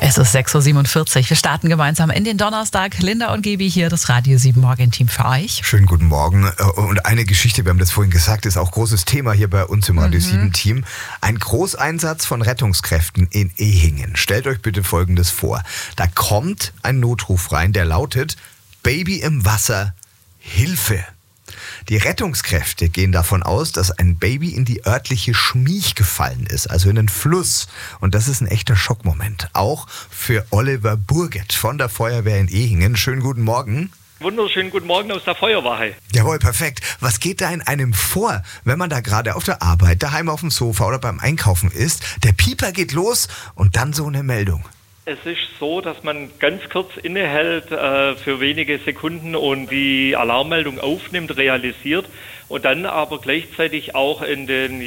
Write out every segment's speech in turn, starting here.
Es ist 6.47 Uhr. Wir starten gemeinsam in den Donnerstag. Linda und Gebi hier, das Radio 7 Morgenteam für euch. Schönen guten Morgen. Und eine Geschichte, wir haben das vorhin gesagt, ist auch großes Thema hier bei uns im Radio 7 Team. Ein Großeinsatz von Rettungskräften in Ehingen. Stellt euch bitte Folgendes vor. Da kommt ein Notruf rein, der lautet: Baby im Wasser, Hilfe. Die Rettungskräfte gehen davon aus, dass ein Baby in die örtliche Schmiech gefallen ist, also in den Fluss. Und das ist ein echter Schockmoment. Auch für Oliver Burget von der Feuerwehr in Ehingen. Schönen guten Morgen. Wunderschönen guten Morgen aus der Feuerwache. Jawohl, perfekt. Was geht da in einem vor, wenn man da gerade auf der Arbeit, daheim auf dem Sofa oder beim Einkaufen ist? Der Pieper geht los und dann so eine Meldung. Es ist so, dass man ganz kurz innehält für wenige Sekunden und die Alarmmeldung aufnimmt, realisiert und dann aber gleichzeitig auch in den,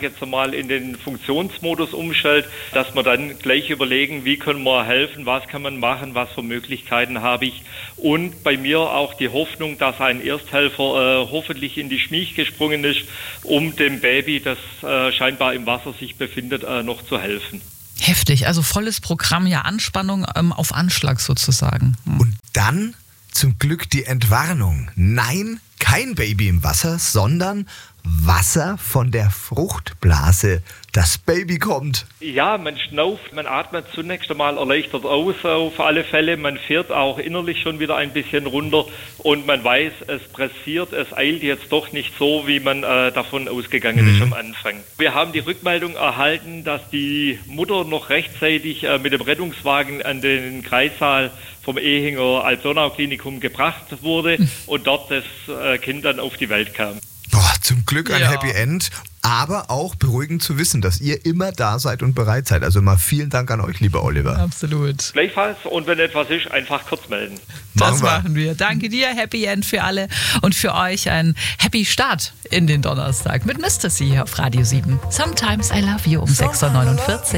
in den Funktionsmodus umstellt, dass wir dann gleich überlegen, wie können wir helfen, was kann man machen, was für Möglichkeiten habe ich. Und bei mir auch die Hoffnung, dass ein Ersthelfer hoffentlich in die Schmiech gesprungen ist, um dem Baby, das scheinbar im Wasser sich befindet, noch zu helfen. Heftig, also volles Programm, ja, Anspannung auf Anschlag sozusagen. Und dann zum Glück die Entwarnung. Nein, kein Baby im Wasser, sondern Wasser von der Fruchtblase. Das Baby kommt. Ja, man schnauft, man atmet zunächst einmal erleichtert aus auf alle Fälle. Man fährt auch innerlich schon wieder ein bisschen runter und man weiß, es pressiert, es eilt jetzt doch nicht so, wie man davon ausgegangen ist am Anfang. Wir haben die Rückmeldung erhalten, dass die Mutter noch rechtzeitig mit dem Rettungswagen an den Kreissaal vom Ehinger Alt-Donau-Klinikum gebracht wurde und dort das Kind dann auf die Welt kam. Boah, zum Glück ein Happy End, aber auch beruhigend zu wissen, dass ihr immer da seid und bereit seid. Also mal vielen Dank an euch, lieber Oliver. Absolut. Gleichfalls, und wenn etwas ist, einfach kurz melden. Das machen wir. Danke dir, Happy End für alle und für euch ein Happy Start in den Donnerstag mit Mr. C hier auf Radio 7. Sometimes I Love You um 6.49 Uhr.